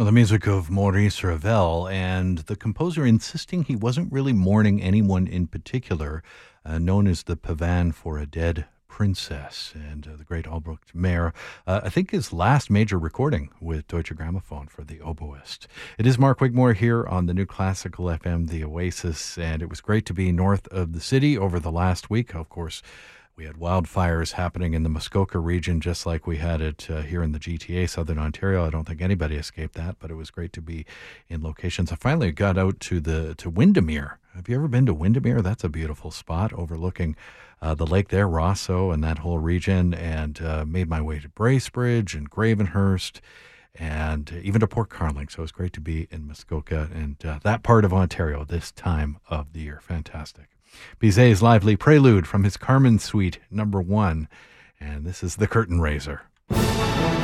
Well, the music of Maurice Ravel, and the composer insisting he wasn't really mourning anyone in particular, known as the Pavane for a Dead Princess, and the great Albrecht Meyer, I think his last major recording with Deutsche Grammophon for the oboist. It is Mark Wigmore here on the New Classical FM, The Oasis, and it was great to be north of the city over the last week. Of course, we had wildfires happening in the Muskoka region, just like we had it here in the GTA, Southern Ontario. I don't think anybody escaped that, but it was great to be in locations. I finally got out to Windermere. Have you ever been to Windermere? That's a beautiful spot overlooking the lake there, Rosso, and that whole region, and made my way to Bracebridge and Gravenhurst and even to Port Carling. So it was great to be in Muskoka and that part of Ontario this time of the year. Fantastic. Bizet's lively prelude from his Carmen Suite No. 1, and this is The Curtain Raiser.